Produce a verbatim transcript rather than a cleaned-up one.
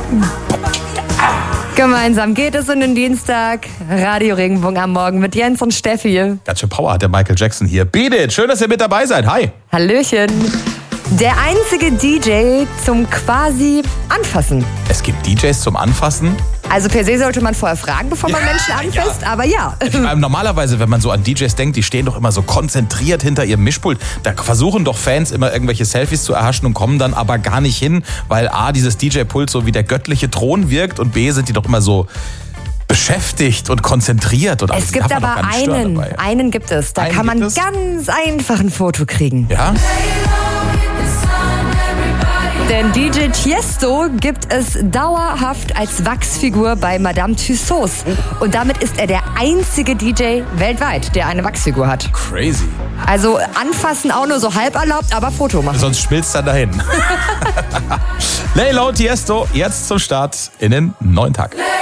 Gemeinsam geht es in den Dienstag. Radio Regenbogen am Morgen mit Jens und Steffi. Ganz schön Power hat der Michael Jackson hier. Beat it. Schön, dass ihr mit dabei seid. Hi. Hallöchen. Der einzige D J zum quasi Anfassen. Es gibt D Js zum Anfassen? Also per se sollte man vorher fragen, bevor man ja, Menschen anfasst, ja. aber ja. Ich meine, normalerweise, wenn man so an D Js denkt, die stehen doch immer so konzentriert hinter ihrem Mischpult. Da versuchen doch Fans immer irgendwelche Selfies zu erhaschen und kommen dann aber gar nicht hin, weil A, dieses D J-Pult so wie der göttliche Thron wirkt und B, sind die doch immer so beschäftigt und konzentriert. Und es gibt aber einen, einen gibt es. Da einen kann man ganz einfach ein Foto kriegen. Ja? Denn D J Tiesto gibt es dauerhaft als Wachsfigur bei Madame Tussauds. Und damit ist er der einzige D J weltweit, der eine Wachsfigur hat. Crazy. Also anfassen auch nur so halb erlaubt, aber Foto machen. Sonst schmilzt er dahin. Laylo, Tiesto, jetzt zum Start in den neuen Tag.